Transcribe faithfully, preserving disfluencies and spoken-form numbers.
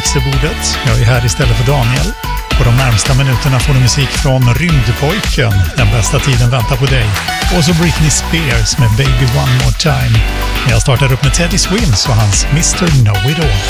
mixerbordet. Jag är här istället för Daniel. På de närmsta minuterna får du musik från Rymdpojken, Den bästa tiden väntar på dig. Och så Britney Spears med Baby One More Time. Jag startar upp med Teddy Swims och hans mister Know It All.